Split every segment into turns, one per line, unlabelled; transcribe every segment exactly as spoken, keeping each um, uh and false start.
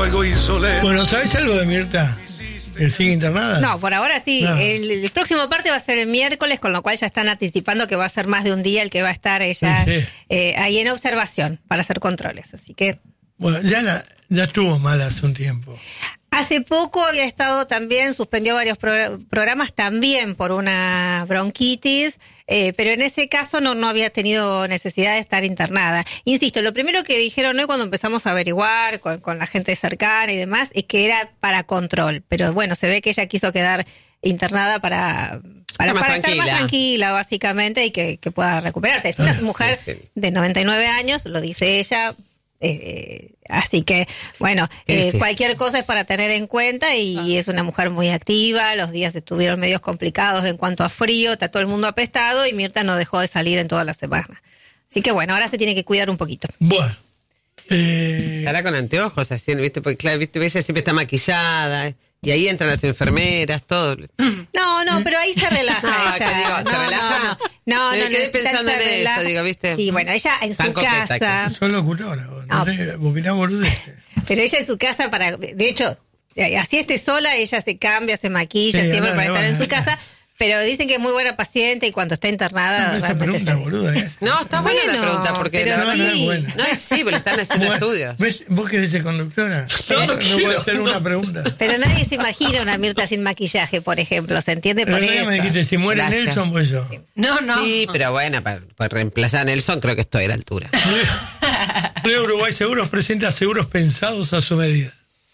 algo insolente.
Bueno, ¿sabés algo de Mirta? ¿Que sigue internada?
No, por ahora sí.
No.
El, el próximo parte va a ser el miércoles, con lo cual ya están anticipando que va a ser más de un día el que va a estar ella
Sí, sí.
eh, ahí en observación para hacer controles. Así que
Bueno, ya, la, ya estuvo mal hace un tiempo.
hace poco había estado también, suspendió varios pro- programas también por una bronquitis, eh, pero en ese caso no, no había tenido necesidad de estar internada. Insisto, lo primero que dijeron hoy cuando empezamos a averiguar con, con la gente cercana y demás es que era para control, pero bueno, se ve que ella quiso quedar internada para, para,
Más
para estar más
tranquila.
tranquila básicamente y que, que pueda recuperarse. Es una
Ah,
mujer
sí, sí.
de noventa y nueve años, lo dice ella. Eh, así que, bueno,
Qué
eh,
difícil.
cualquier cosa es para tener en cuenta y es una mujer muy activa, los días estuvieron medios complicados en cuanto a frío, está todo el mundo apestado y Mirta no dejó de salir en toda la semana. Así que bueno, ahora se tiene que cuidar un poquito.
Bueno. Eh,
Estará con anteojos así, ¿viste? Porque claro, ¿viste? Ella siempre está maquillada y ahí entran las enfermeras, todo.
No, no, pero ahí se relaja
No,
ella.
que digo, ¿se
No,
relaja?
No, no,
Me
no,
quedé
no,
pensando
se
en eso,
relaja.
digo, ¿viste?
Sí, bueno, ella en
Tan
su
coqueta que
casa...
es.
son locutora, vos, no
No.
sé, opinás boludeces.
Pero ella en su casa para, de hecho, eh, así esté sola, ella se cambia, se maquilla
Sí,
siempre
no,
para
no,
estar en
no,
su
no.
casa, pero dicen que es muy buena paciente y cuando está internada
No, esa
realmente
pregunta,
se-
boluda. ¿eh?
No, está buena
Bueno,
la pregunta porque
pero
la
No,
verdad
no
que-
es buena.
no es sí, pero le están haciendo
Bueno,
estudios.
¿ves? ¿Vos querés ser conductora?
No, no
no
quiero.
puedo hacer una pregunta.
Pero nadie se imagina una Mirta sin maquillaje, por ejemplo, ¿se entiende?
Pero
Por
el otro día me
eso.
dijiste, si muere
Gracias.
Nelson, pues yo.
No, no.
Sí, pero bueno, para, para reemplazar a Nelson creo que estoy a la altura.
Río Uruguay Seguros presenta seguros pensados a su medida.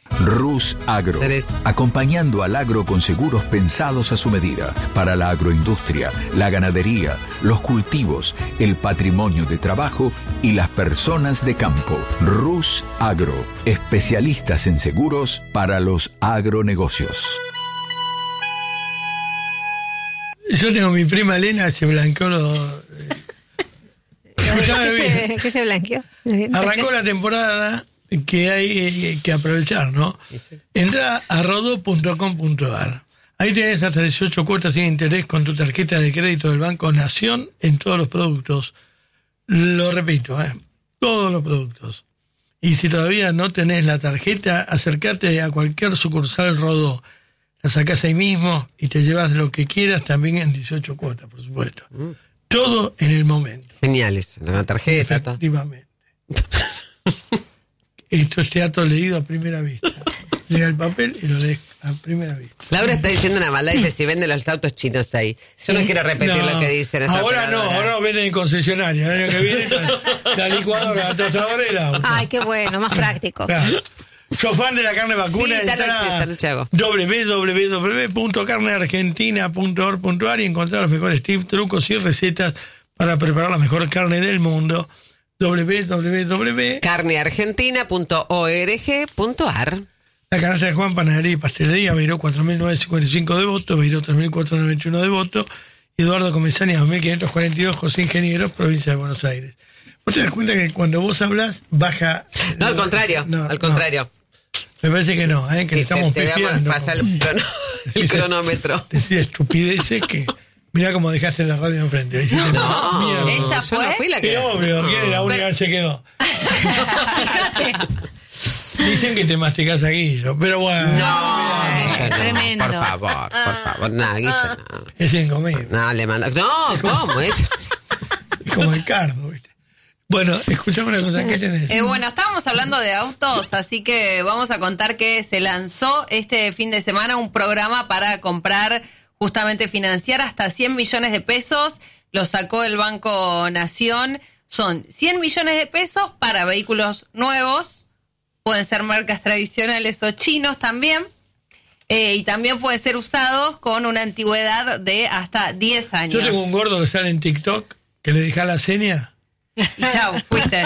Rus Agro,
Tres.
acompañando al agro con seguros pensados a su medida, para la agroindustria, la ganadería, los cultivos, el patrimonio de trabajo y las personas de campo. Rus Agro, especialistas en seguros para los agronegocios.
Yo tengo mi prima Elena, se blanqueó los... Escuchame bien.
¿Qué se, qué se blanqueó?
Arrancó la temporada que hay que aprovechar, ¿no? Entra a rodo punto com punto ar. Ahí tenés hasta dieciocho cuotas sin interés con tu tarjeta de crédito del Banco Nación en todos los productos. Lo repito, ¿eh? Todos los productos. Y si todavía no tenés la tarjeta, acércate a cualquier sucursal Rodó. La sacás ahí mismo y te llevas lo que quieras, también en dieciocho cuotas, por supuesto. Todo en el momento.
Genial eso, la tarjeta, todo.
Efectivamente. Esto es teatro leído a primera vista. Llega el papel y lo lees a primera vista.
Laura está diciendo una maldad, dice si venden los autos chinos ahí. Yo no quiero repetir
No,
lo que dicen. esta
ahora no,
operadora.
ahora no venden en concesionaria. El año que viene la, la licuadora, la tostadora y el auto.
Ay, qué bueno, más práctico.
Claro. ¿Sos fan de la carne vacuna?
Sí, esta
Entrá
noche, esta noche hago.
doble u doble u doble u punto carne argentina punto org punto ar y encontrar los mejores tips, trucos y recetas para preparar la mejor carne del mundo. doble u doble u doble u punto
carne argentina punto org punto ar.
La canasta de Juan, panadería y pastelería, Beiró cuatro mil novecientos cincuenta y cinco de voto, Beiró tres mil cuatrocientos noventa y uno de voto, Eduardo Comesaña dos mil quinientos cuarenta y dos, José Ingenieros, provincia de Buenos Aires. ¿Vos te das cuenta que cuando vos hablas, baja...
No, al contrario,
No,
al
no.
contrario.
Me parece que no, ¿eh? que le
Sí, te,
estamos
te voy a
pifiando.
pasar el, crono- el
Decís-
cronómetro.
Decís estupideces que... Mirá cómo dejaste la radio enfrente. Hiciste
No,
mierda.
ella
yo
fue.
no fui la
Qué
que...
obvio, ¿quién es la única que se quedó? Dicen que te masticás a Guillo, pero bueno,
No, Guille, no,
tremendo.
por favor, por favor, no, Guille, no.
es incomible.
No, le manda... No, ¿cómo? Es?
Es como el cardo, ¿viste? Bueno, escuchame una cosa, ¿qué tenés?
Eh, bueno, estábamos hablando de autos, así que vamos a contar que se lanzó este fin de semana un programa para comprar, justamente financiar hasta cien millones de pesos. Lo sacó el Banco Nación. Son cien millones de pesos para vehículos nuevos. Pueden ser marcas tradicionales o chinos también. Eh, y también pueden ser usados con una antigüedad de hasta diez años.
Yo tengo un gordo que sale en TikTok que le deja la seña.
Y chau, fuiste.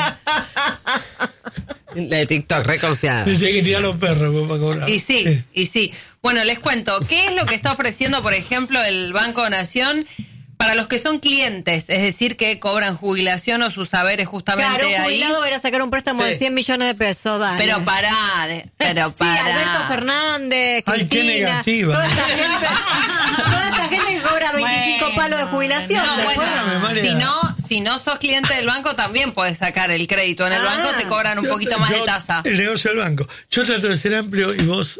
La de TikTok, reconfiada.
Dice que tirar los perros pues, para cobrar.
Y sí, y sí. Bueno, les cuento, ¿qué es lo que está ofreciendo, por ejemplo, el Banco Nación para los que son clientes? Es decir, que cobran jubilación o sus saberes justamente
Claro, un
ahí.
jubilado va a ir a sacar un préstamo
Sí.
de cien millones de pesos, dale.
Pero pará, de- pero
Sí,
pará.
Alberto Fernández,
Ay, qué
Cristina,
negativa.
Toda esta gente, toda esta gente que cobra veinticinco
Bueno,
palos de jubilación.
No,
¿te
bueno,
acuerdas?
María.
si no, si no sos cliente del banco, también puedes sacar el crédito. En el
Ah.
banco te cobran un
Yo-
poquito más
yo-
de tasa.
El negocio del banco. Yo trato de ser amplio y vos.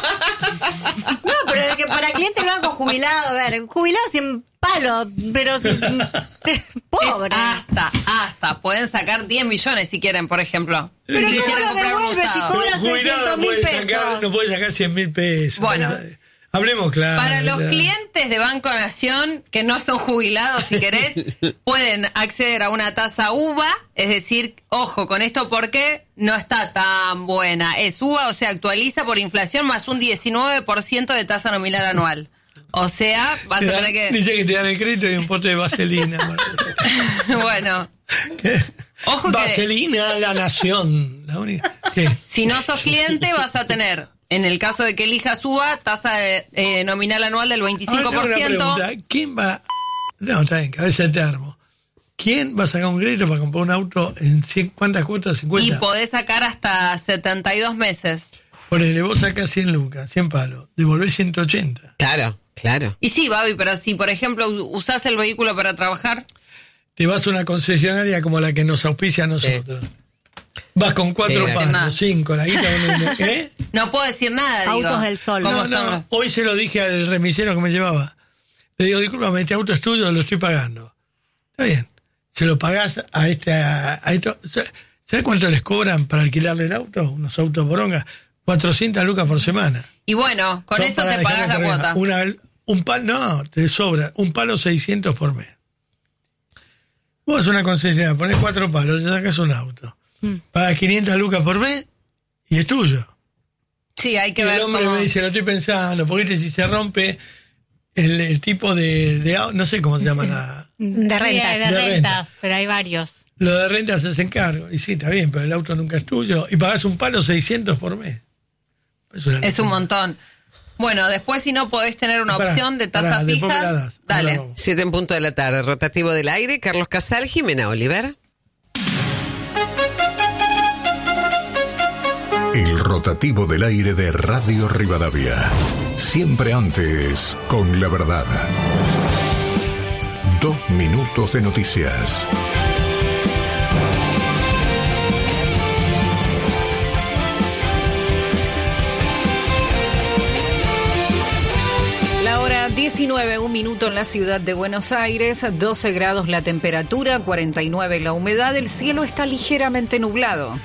No, pero es que para cliente del banco jubilado, a ver, jubilado sin palo, pero sin, pobre.
Es hasta, hasta. Pueden sacar diez millones si quieren, por ejemplo.
Pero
si
¿cómo
quisieran
lo
comprar un
devuelve si
usado.
cobra
Pero un jubilado
seiscientos
no
mil
puede
pesos?
sacar, no puede sacar cien mil pesos.
Bueno.
Hablemos claro.
Para los
claro.
clientes de Banco Nación, que no son jubilados, si querés, pueden acceder a una tasa U V A, es decir, ojo con esto porque no está tan buena. Es U V A, o sea, actualiza por inflación más un diecinueve por ciento de tasa nominal anual. O sea, vas
Te
a
dan-
tener que...
Dice que te dan el crédito y un pote de vaselina.
Bueno,
¿Qué?
ojo que
Vaselina, la nación. La única. ¿Qué?
si no sos cliente vas a tener, en el caso de que elijas U V A, tasa eh, nominal anual del veinticinco por
Ahora tengo
ciento.
una pregunta. ¿Quién va? No, está bien, cabeza te armo. ¿Quién va a sacar un crédito para comprar un auto en cien, cuántas cuotas?
Y
cincuenta.
podés sacar hasta setenta y dos meses.
Ponele, vos sacás cien lucas, cien palos, devolvés ciento ochenta.
Claro, claro.
Y sí, Babi, pero si, por ejemplo, usás el vehículo para trabajar,
Te vas a una concesionaria como la que nos auspicia a nosotros. Vas con cuatro
Sí,
palos,
nada.
cinco, la guita no- ¿eh?
no puedo decir nada, digo.
Autos del Sol.
¿Cómo
No,
son
no,
los-
hoy se lo dije al remisero que me llevaba. Le digo, discúlpame, este auto es tuyo, lo estoy pagando. Está bien. Se lo pagás a este, a, a esto. ¿Sabes cuánto les cobran para alquilarle el auto? Unos autos poronga. cuatrocientas lucas por semana.
Y bueno, con
Son
eso
para
te
dejar
pagas la
carga.
cuota.
Una, un palo, no, te sobra. Un palo seiscientos por mes. Vos vas a una concesionaria, ponés cuatro palos, le sacas un auto. Pagas quinientas lucas por mes y es tuyo.
Sí, hay
Y
que
el
ver
hombre
cómo...
me dice, lo estoy pensando, porque este, si se rompe el, el tipo de, de au- no sé cómo se llama la,
De rentas.
Sí, hay de,
De
rentas,
rentas.
pero hay varios.
lo de renta se hacen cargo. Y sí, está bien, pero el auto nunca es tuyo. Y pagás un palo seiscientos por mes. Es, una
Es un
locura.
montón. Bueno, después si no podés tener una
Pará,
opción de tasa
pará, después me la
fija,
das.
dale.
Ahora vamos.
Siete en punto de la tarde, rotativo del aire, Carlos Casal, Jimena Oliver.
El rotativo del aire de Radio Rivadavia. Siempre antes, con la verdad. Dos minutos de noticias.
La hora diecinueve, un minuto en la ciudad de Buenos Aires, doce grados la temperatura, cuarenta y nueve la humedad, el cielo está ligeramente nublado.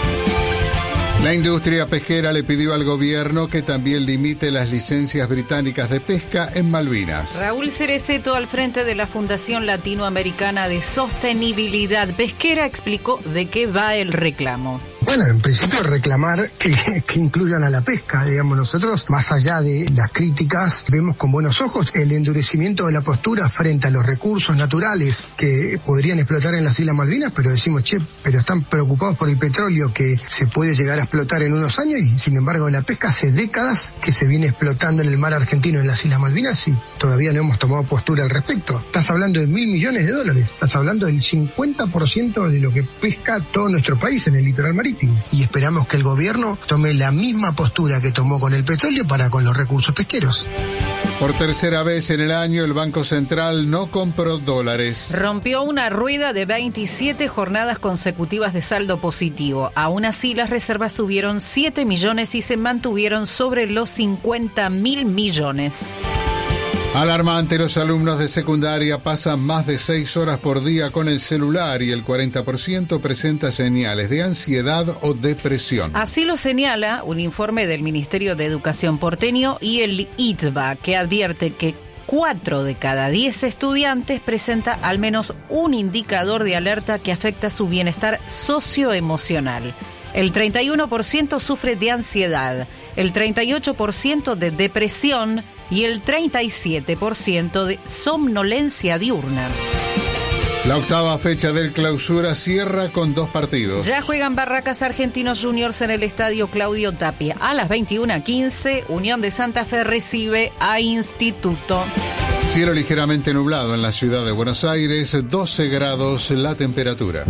La industria pesquera le pidió al gobierno que también limite las licencias británicas de pesca en Malvinas.
Raúl Cereceto, al frente de la Fundación Latinoamericana de Sostenibilidad Pesquera, explicó de qué va el reclamo.
Bueno, en principio reclamar que, que incluyan a la pesca, digamos, nosotros, más allá de las críticas, vemos con buenos ojos el endurecimiento de la postura frente a los recursos naturales que podrían explotar en las Islas Malvinas, pero decimos, che, pero están preocupados por el petróleo que se puede llegar a explotar en unos años y sin embargo la pesca hace décadas que se viene explotando en el mar argentino, en las Islas Malvinas, y todavía no hemos tomado postura al respecto. Estás hablando de mil millones de dólares, estás hablando del cincuenta por ciento de lo que pesca todo nuestro país en el litoral marítimo. Y esperamos que el gobierno tome la misma postura que tomó con el petróleo para con los recursos pesqueros.
Por tercera vez en el año, el Banco Central no compró dólares.
Rompió una rueda de veintisiete jornadas consecutivas de saldo positivo. Aún así, las reservas subieron siete millones y se mantuvieron sobre los cincuenta mil millones.
Alarmante, los alumnos de secundaria pasan más de seis horas por día con el celular y el cuarenta por ciento presenta señales de ansiedad o depresión.
Así lo señala un informe del Ministerio de Educación porteño y el I T B A, que advierte que cuatro de cada diez estudiantes presenta al menos un indicador de alerta que afecta su bienestar socioemocional. El treinta y uno por ciento sufre de ansiedad, el treinta y ocho por ciento de depresión y el treinta y siete por ciento de somnolencia diurna.
La octava fecha del Clausura cierra con dos partidos.
Ya juegan Barracas Argentinos Juniors en el Estadio Claudio Tapia. A las veintiuna quince, Unión de Santa Fe recibe a Instituto.
Cielo ligeramente nublado en la ciudad de Buenos Aires, doce grados la temperatura.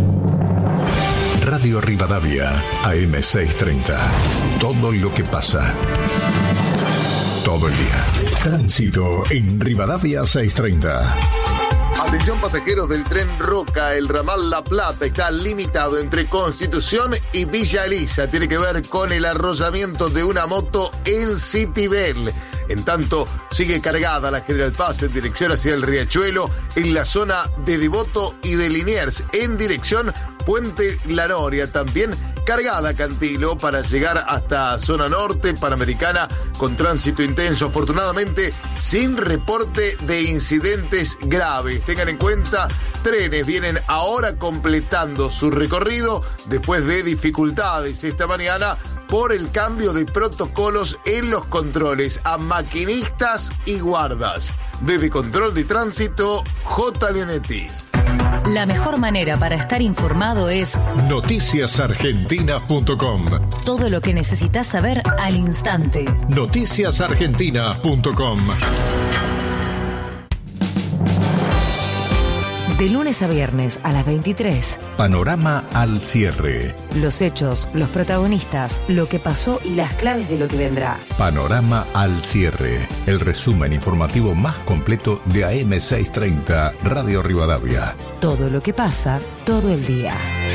Radio Rivadavia, A M seiscientos treinta. Todo lo que pasa. Todo el día. Tránsito en Rivadavia seiscientos treinta.
Atención pasajeros del tren Roca, el ramal La Plata está limitado entre Constitución y Villa Elisa. Tiene que ver con el arrollamiento de una moto en Citibel. En tanto, sigue cargada la General Paz en dirección hacia el Riachuelo, en la zona de Devoto y de Liniers, en dirección Puente La Noria. También cargada Cantilo para llegar hasta zona norte Panamericana con tránsito intenso. Afortunadamente, sin reporte de incidentes graves. Tengan en cuenta, trenes vienen ahora completando su recorrido después de dificultades esta mañana por el cambio de protocolos en los controles a maquinistas y guardas. Desde Control de Tránsito, J. Leonetti.
La mejor manera para estar informado es
noticias argentinas punto com.
Todo lo que necesitas saber al instante.
noticias argentinas punto com.
De lunes a viernes a las veintitrés.
Panorama al cierre.
Los hechos, los protagonistas, lo que pasó y las claves de lo que vendrá.
Panorama al cierre. El resumen informativo más completo de A M seiscientos treinta Radio Rivadavia.
Todo lo que pasa, todo el día.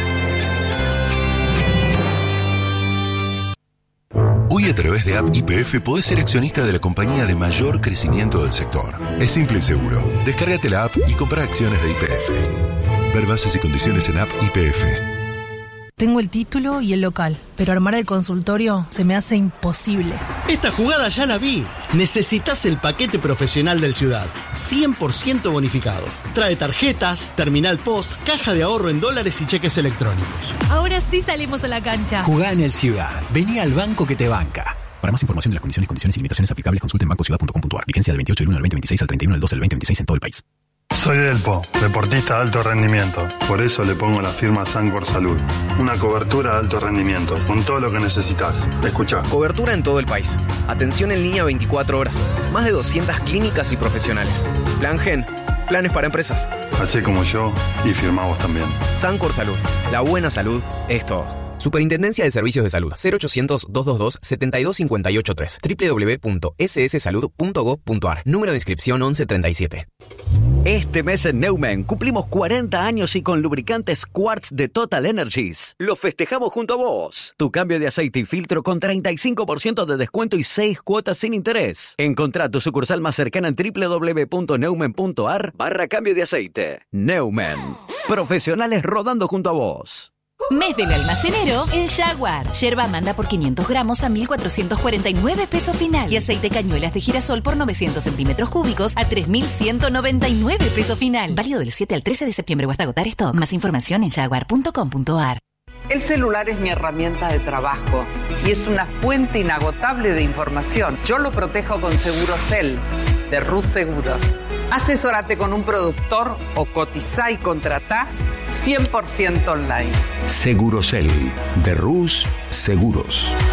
Hoy a través de App Y P F podés ser accionista de la compañía de mayor crecimiento del sector. Es simple y seguro. Descárgate la app y compra acciones de Y P F. Ver bases y condiciones en App Y P F.
Tengo el título y el local, pero armar el consultorio se me hace imposible.
Esta jugada ya la vi. Necesitas el paquete profesional del Ciudad, cien por ciento bonificado. Trae tarjetas, terminal post, caja de ahorro en dólares y cheques electrónicos.
Ahora sí salimos a la cancha.
Jugá en el Ciudad. Vení al banco que te banca. Para más información de las condiciones, condiciones y limitaciones aplicables, consulte en banco ciudad punto com punto a r. Vigencia del veintiocho del uno al veinte veintiséis al treinta y uno del dos del veinte veintiséis en todo el país.
Soy Delpo, deportista de alto rendimiento. Por eso le pongo la firma Sancor Salud. Una cobertura de alto rendimiento, con todo lo que necesitas. Escucha.
Cobertura en todo el país. Atención en línea veinticuatro horas. Más de doscientas clínicas y profesionales. Plan Gen. Planes para empresas.
Así como yo, y firmamos también.
Sancor Salud. La buena salud es todo. Superintendencia de Servicios de Salud. cero ochocientos, doscientos veintidós, setenta y dos cincuenta y ocho tres. doble u doble u doble u punto ese ese salud punto gob punto a r. Número de inscripción once treinta y siete.
Este mes en Neumann cumplimos cuarenta años y con lubricantes Quartz de Total Energies lo festejamos junto a vos. Tu cambio de aceite y filtro con treinta y cinco por ciento de descuento y seis cuotas sin interés. Encontrá tu sucursal más cercana en doble u doble u doble u punto neumann punto a r barra cambio de aceite. Neumann. Profesionales rodando junto a vos.
Mes del almacenero en Jaguar. Yerba manda por quinientos gramos a mil cuatrocientos cuarenta y nueve pesos final. Y aceite cañuelas de girasol por novecientos centímetros cúbicos a tres mil ciento noventa y nueve pesos final. Válido del siete al trece de septiembre o hasta agotar stock. Más información en jaguar punto com punto a r.
El celular es mi herramienta de trabajo y es una fuente inagotable de información. Yo lo protejo con Segurocel de Rus Seguros. Asesórate con un productor o cotizá y contratá cien por ciento online.
Segurocel de Rus Seguros.